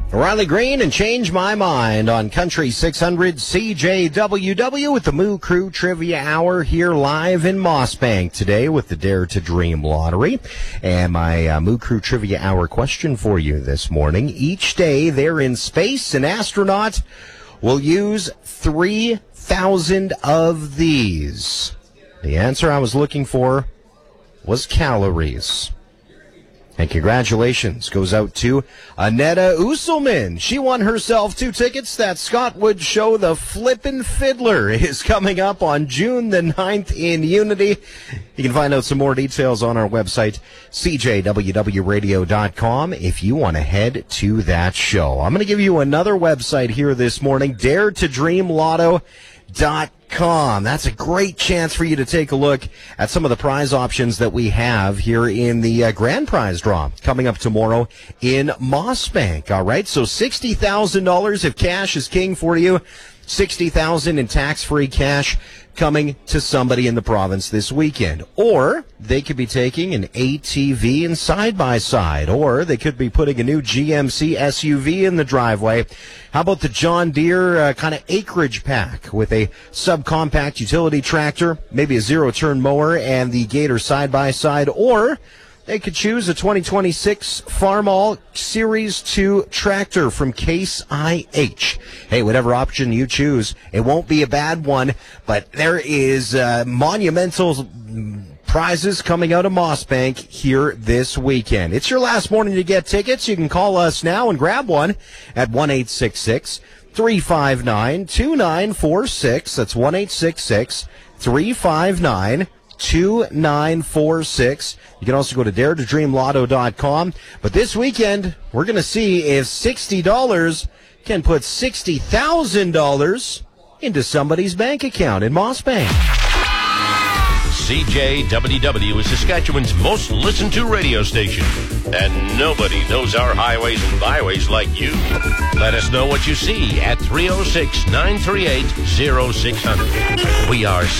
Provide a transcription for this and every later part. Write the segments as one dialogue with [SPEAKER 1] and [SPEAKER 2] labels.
[SPEAKER 1] Riley Green and Change My Mind on Country 600 CJWW with the Moo Crew Trivia Hour here live in Mossbank today with the Dare to Dream Lottery. And my Moo Crew Trivia Hour question for you this morning. Each day they're in space, an astronaut will use 3,000 of these. The answer I was looking for was calories. And congratulations goes out to Annetta Usselman. She won herself 2 tickets. That Scott Wood show, The Flippin' Fiddler, is coming up on June the 9th in Unity. You can find out some more details on our website, cjwwradio.com, if you want to head to that show. I'm going to give you another website here this morning, daretodreamlotto.com. That's a great chance for you to take a look at some of the prize options that we have here in the grand prize draw coming up tomorrow in Mossbank. All right, so $60,000 if cash is king for you, $60,000 in tax-free cash coming to somebody in the province this weekend. Or they could be taking an ATV and side-by-side, or they could be putting a new GMC SUV in the driveway. How about the John Deere kind of acreage pack with a subcompact utility tractor, maybe a zero-turn mower, and the Gator side-by-side? Or they could choose a 2026 Farmall Series 2 tractor from Case IH. Hey, whatever option you choose, it won't be a bad one, but there is monumental prizes coming out of Mossbank here this weekend. It's your last morning to get tickets. You can call us now and grab one at 1-866-359-2946. That's 1-866-359-2946. You can also go to daretodreamlotto.com. But this weekend, we're going to see if $60 can put $60,000 into somebody's bank account in Mossbank.
[SPEAKER 2] CJWW is Saskatchewan's most listened to radio station. And nobody knows our highways and byways like you. Let us know what you see at 306-938-0600. We are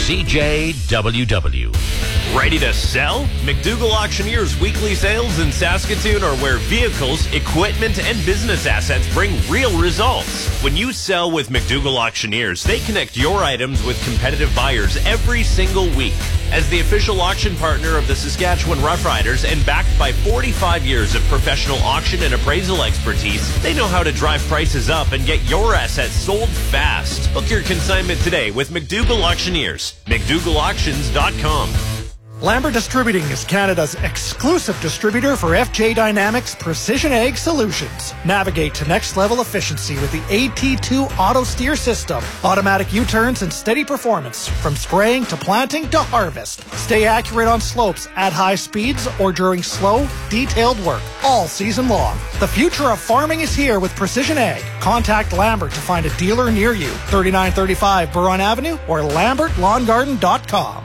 [SPEAKER 2] CJWW.
[SPEAKER 3] Ready to sell? McDougall Auctioneers weekly sales in Saskatoon are where vehicles, equipment, and business assets bring real results. When you sell with McDougall Auctioneers, they connect your items with competitive buyers every single week. As the official auction partner of the Saskatchewan Roughriders and backed by 45 years of professional auction and appraisal expertise, they know how to drive prices up and get your assets sold fast. Book your consignment today with McDougall Auctioneers. McDougallAuctions.com.
[SPEAKER 4] Lambert Distributing is Canada's exclusive distributor for FJ Dynamics Precision Ag Solutions. Navigate to next level efficiency with the AT2 Auto Steer System. Automatic U-turns and steady performance from spraying to planting to harvest. Stay accurate on slopes at high speeds or during slow, detailed work all season long. The future of farming is here with Precision Ag. Contact Lambert to find a dealer near you. 3935 Buron Avenue or lambertlawngarden.com.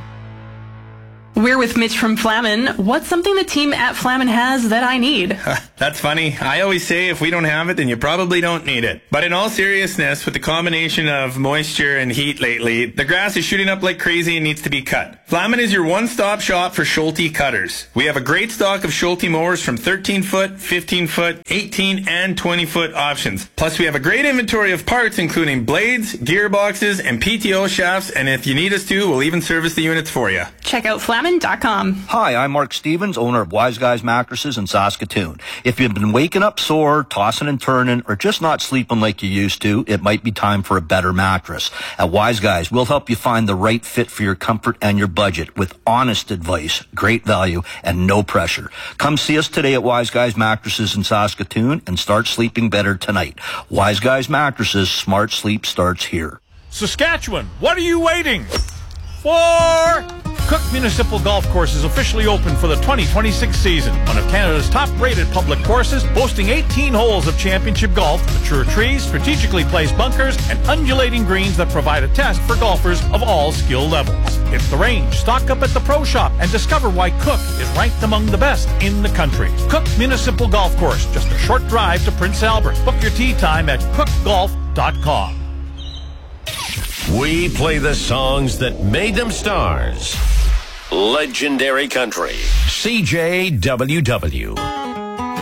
[SPEAKER 5] We're with Mitch from Flamin. What's something the team at Flamin has that I need?
[SPEAKER 6] That's funny. I always say if we don't have it, then you probably don't need it. But in all seriousness, with the combination of moisture and heat lately, the grass is shooting up like crazy and needs to be cut. Flamin is your one-stop shop for Schulte cutters. We have a great stock of Schulte mowers from 13-foot, 15-foot, 18, and 20-foot options. Plus, we have a great inventory of parts, including blades, gearboxes, and PTO shafts, and if you need us to, we'll even service the units for you.
[SPEAKER 5] Check out Flamin.com.
[SPEAKER 7] Hi, I'm Mark Stevens, owner of Wise Guys Mattresses in Saskatoon. If you've been waking up sore, tossing and turning, or just not sleeping like you used to, it might be time for a better mattress. At Wise Guys, we'll help you find the right fit for your comfort and your budget with honest advice, great value, and no pressure. Come see us today at Wise Guys Mattresses in Saskatoon and start sleeping better tonight. Wise Guys Mattresses, smart sleep starts here.
[SPEAKER 8] Saskatchewan, what are you waiting for? Cook Municipal Golf Course is officially open for the 2026 season. One of Canada's top-rated public courses, boasting 18 holes of championship golf, mature trees, strategically placed bunkers, and undulating greens that provide a test for golfers of all skill levels. Hit the range, stock up at the Pro Shop, and discover why Cook is ranked among the best in the country. Cook Municipal Golf Course, just a short drive to Prince Albert. Book your tee time at cookgolf.com.
[SPEAKER 2] We play the songs that made them stars. Legendary Country. CJWW.